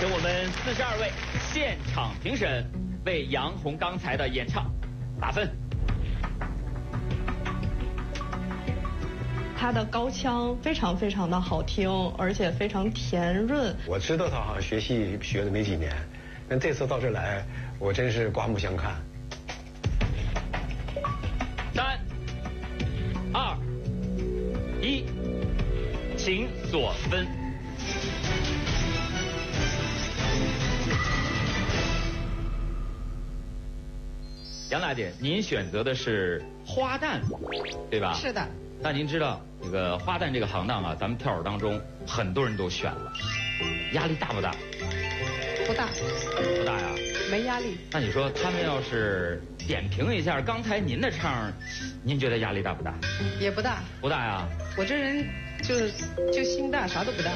请我们42位现场评审为杨红刚才的演唱打分。 他的高腔非常非常的好听，而且非常甜润。 我知道他好像学戏学的没几年，但这次到这儿来，我真是刮目相看。 3、2、1，请锁分。杨大姐，您选择的是花旦，对吧？ 是的。 但您知道这个花旦这个行当啊，咱们跳友当中很多人都选了，压力大不大？ 不大。 不大呀？ 没压力。 那你说他们要是点评一下刚才您的唱，您觉得压力大不大？ 也不大。 不大呀？ 我这人就心大，啥都不大。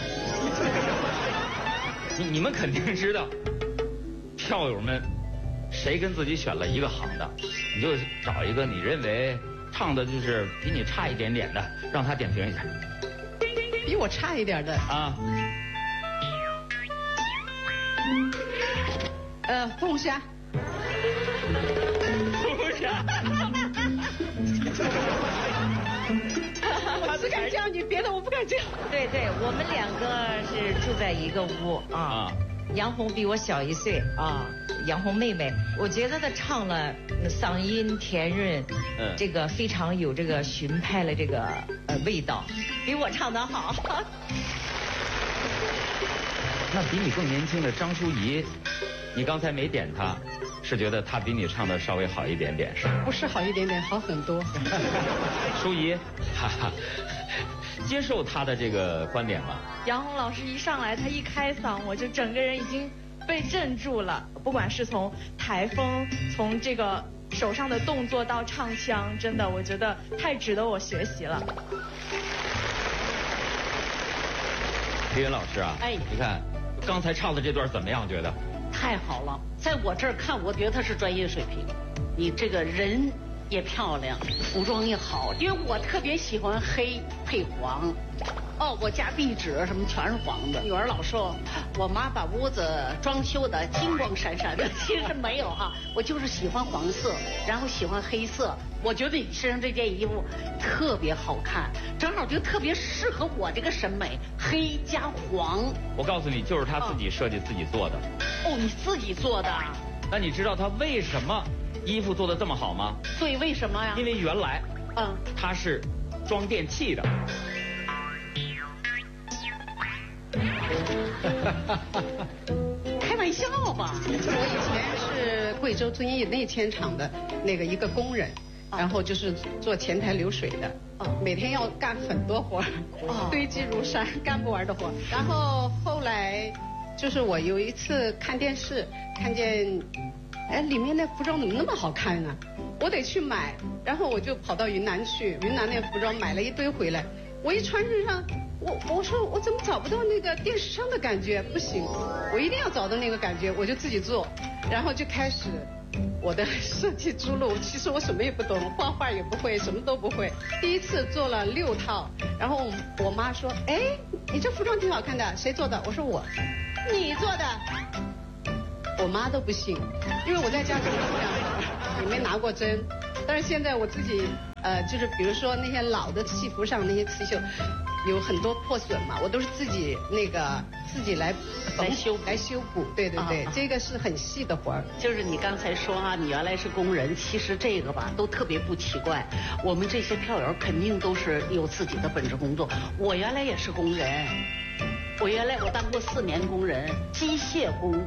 你们肯定知道，票友们谁跟自己选了一个行当，你就找一个你认为唱的就是比你差一点点的，让他点评一下。 比我差一点的啊？ 凤霞。 凤霞。 我只敢叫你，别的我不敢叫。 对对，我们两个是住在一个屋啊。杨红比我小1岁啊，杨红妹妹，我觉得她唱了嗓音甜润，这个非常有这个荀派的这个味道，比我唱得好。 那比你更年轻的张淑怡，你刚才没点她，是觉得她比你唱的稍微好一点点，是吗？ 不是好一点点，好很多。 淑怡，哈哈，接受她的这个观点吗？ 杨红老师一上来，他一开嗓，我就整个人已经被镇住了。不管是从台风，从这个手上的动作到唱腔，真的，我觉得太值得我学习了。 李云老师啊， 哎， 你看刚才唱的这段怎么样？觉得太好了，在我这儿看，我觉得他是专业水平。你这个人也漂亮，服装也好，因为我特别喜欢黑配黄。哦，我家壁纸什么全是黄的。女儿老说，我妈把屋子装修的金光闪闪的，其实没有哈，我就是喜欢黄色，然后喜欢黑色。我觉得你身上这件衣服特别好看，正好就特别适合我这个审美，黑加黄。 我告诉你，就是他自己设计自己做的。 哦，你自己做的？ 那你知道他为什么衣服做的这么好吗？ 对，为什么呀？ 因为原来，他是装电器的。 开玩笑吧！ 我以前是贵州遵义内铅厂的那个一个工人，然后就是做前台流水的，每天要干很多活，堆积如山，干不完的活。然后后来就是我有一次看电视，看见里面那服装怎么那么好看呢？我得去买，然后我就跑到云南去，云南那服装买了一堆回来，我一穿身上。我说我怎么找不到那个电视上的感觉？不行，我一定要找到那个感觉，我就自己做，然后就开始我的设计之路。其实我什么也不懂，画画也不会，什么都不会。第一次做了6套，然后我妈说：“哎，你这服装挺好看的，谁做的？”我说我，你做的。我妈都不信，因为我在家做过这样的，也没拿过针。但是现在我自己就是比如说那些老的戏服上那些刺绣。有很多破损嘛，我都是自己来修补，对对对，这个是很细的活儿。 就是你刚才说啊，你原来是工人，其实这个吧都特别不奇怪。我们这些票友肯定都是有自己的本职工作。我原来也是工人，我当过4年工人，机械工，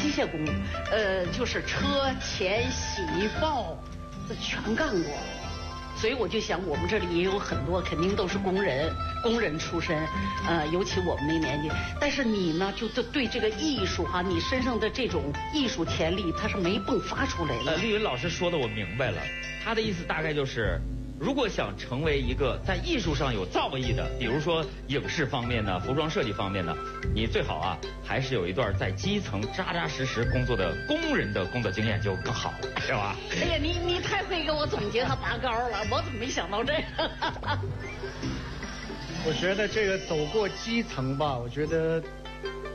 就是车钳洗报，全干过。所以我就想，我们这里也有很多肯定都是工人出身，尤其我们那年纪。但是你呢，就对这个艺术哈，你身上的这种艺术潜力，它是没迸发出来的。 丽云老师说的我明白了，他的意思大概就是，如果想成为一个在艺术上有造诣的，比如说影视方面呢、服装设计方面呢，你最好啊还是有一段在基层扎扎实实工作的工人的工作经验就更好了，是吧？ 哎呀，你太会给我总结和拔高了，我怎么没想到这个？ 我觉得这个走过基层吧，我觉得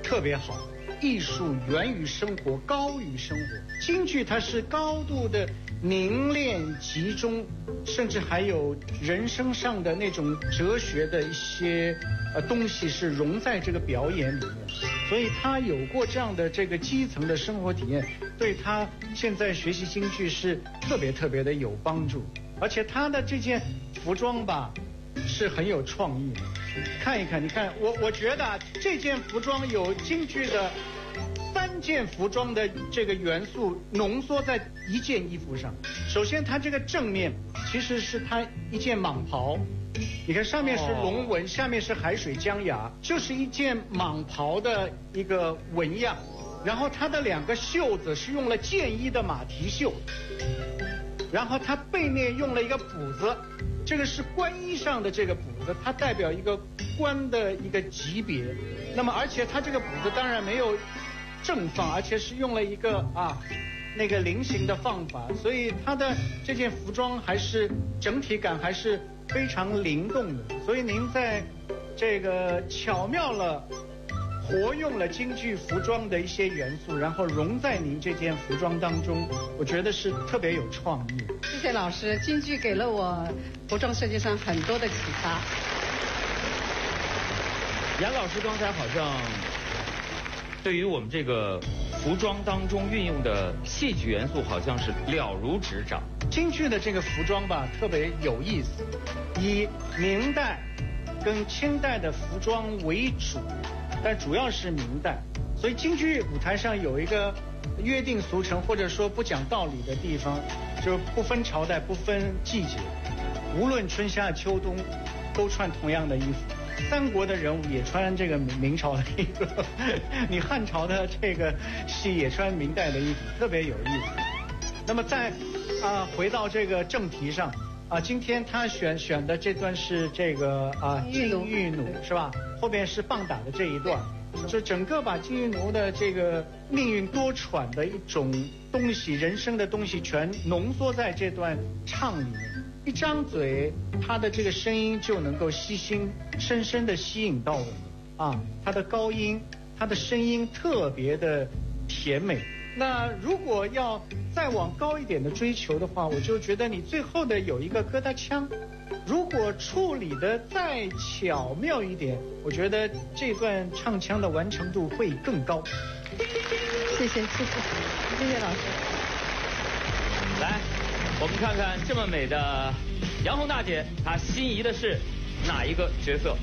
特别好。艺术源于生活，高于生活。京剧它是高度的凝练集中，甚至还有人生上的那种哲学的一些东西是融在这个表演里面。所以他有过这样的这个基层的生活体验，对他现在学习京剧是特别的有帮助。而且他的这件服装吧是很有创意的。看一看，你看我觉得这件服装有京剧的3件服装的这个元素浓缩在一件衣服上。首先它这个正面其实是它一件蟒袍，你看上面是龙纹，下面是海水江崖，就是一件蟒袍的一个纹样。然后它的2个袖子是用了箭衣的马蹄袖，然后它背面用了一个补子，这个是官衣上的这个补子，它代表一个官的一个级别。那么而且它这个补子当然没有正放，而且是用了一个那个菱形的放法，所以它的这件服装还是整体感还是非常灵动的。所以您在这个巧妙了活用了京剧服装的一些元素，然后融在您这件服装当中，我觉得是特别有创意。 谢谢老师，京剧给了我服装设计上很多的启发。 严老师刚才好像对于我们这个服装当中运用的戏剧元素好像是了如指掌。 京剧的这个服装吧特别有意思，以明代跟清代的服装为主，但主要是明代。所以京剧舞台上有一个约定俗成或者说不讲道理的地方，就是不分朝代不分季节，无论春夏秋冬都穿同样的衣服。三国的人物也穿这个明朝的衣服，你汉朝的这个戏也穿明代的衣服，特别有意思。那么再回到这个正题上今天他选的这段是这个金玉弩是吧？后边是棒打的这一段，就整个把金玉弩的这个命运多舛的一种东西，人生的东西全浓缩在这段唱里面。一张嘴，他的这个声音就能够深深的吸引到我们他的高音，他的声音特别的甜美。那如果要再往高一点的追求的话，我就觉得你最后的有一个疙瘩腔，如果处理的再巧妙一点，我觉得这段唱腔的完成度会更高。 谢谢老师。 来，我们看看这么美的杨红大姐，她心仪的是哪一个角色？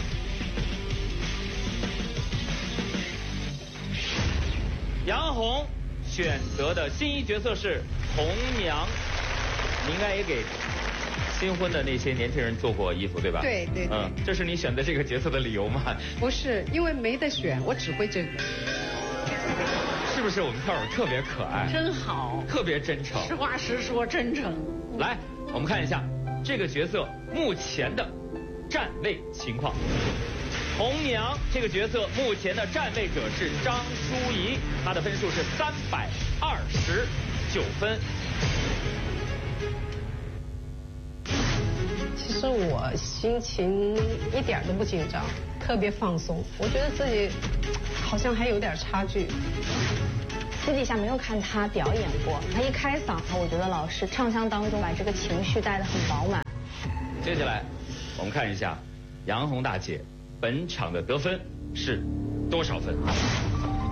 杨红选择的心仪角色是红娘。你应该也给新婚的那些年轻人做过衣服对吧？ 对。 这是你选择这个角色的理由吗？ 不是，因为没得选，我只会这个。 是不是我们跳友特别可爱？ 真好， 特别真诚， 实话实说，真诚。 来，我们看一下这个角色目前的站位情况。红娘这个角色目前的站位者是张淑仪，她的分数是329分。 其实我心情一点都不紧张，特别放松。我觉得自己好像还有点差距。 私底下没有看他表演过，他一开嗓，我觉得老师唱腔当中把这个情绪带得很饱满。 接下来我们看一下杨红大姐本场的得分是多少分？